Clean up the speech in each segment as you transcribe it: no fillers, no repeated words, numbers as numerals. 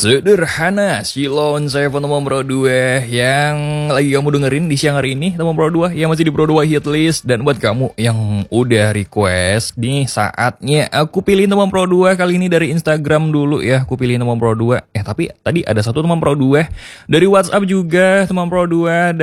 Sederhana, Silon Seven teman Pro 2 yang lagi kamu dengerin di siang hari ini teman Pro 2 yang masih di Pro 2 hit list. Dan buat kamu yang udah request, nih saatnya aku pilih teman Pro 2 kali ini dari Instagram dulu ya. Aku pilih teman Pro 2. Tapi tadi ada satu teman Pro 2 dari WhatsApp juga, teman Pro 2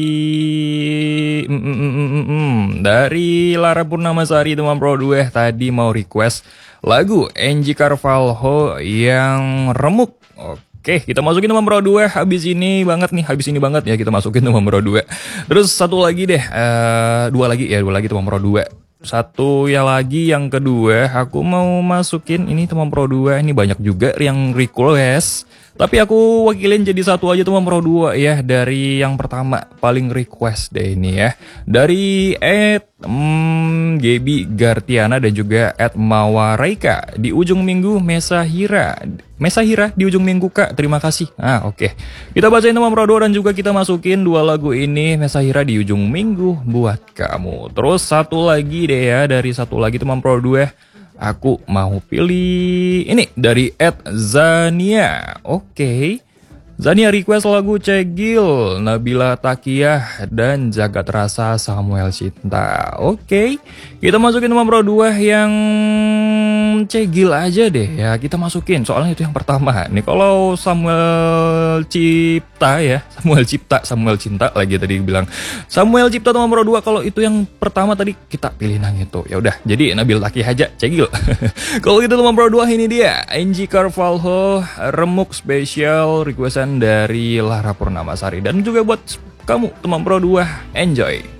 dari Lara Purnamasari teman Pro 2 tadi mau request lagu Angie Carvalho yang remuk. Oke, kita masukin teman Pro 2 habis ini banget ya kita masukin teman Pro 2. Terus satu lagi deh, dua lagi teman Pro 2. Satu ya lagi yang kedua aku mau masukin ini teman Pro 2. Ini banyak juga yang request, tapi aku wakilin jadi satu aja teman Pro 2 ya. Dari yang pertama paling request deh ini ya, dari Gaby Gartiana dan juga Mawareka di ujung minggu Mesa Hira di ujung minggu Kak, terima kasih. Oke. Kita bacain teman Pro 2 dan juga kita masukin dua lagu ini Mesa Hira di ujung minggu buat kamu. Terus satu lagi deh ya, dari satu lagi teman Pro 2 aku mau pilih ini dari Zania. Oke. Zania request lagu Cegil, Nabila Takiyah dan Jagat Rasa Samuel Cinta. Oke, kita masukin teman Pro 2 yang Cegil aja deh ya. Kita masukin, soalnya itu yang pertama. Nih kalau Samuel Cinta lagi tadi bilang. Samuel Cipta teman Pro 2, kalau itu yang pertama tadi kita pilih yang itu. Ya udah, jadi Nabila Takiyah aja Cegil. Kalau gitu teman Pro 2 ini dia Angie Carvalho remuk spesial requestan dari Lara Purnamasari. Dan juga buat kamu teman Pro 2, enjoy.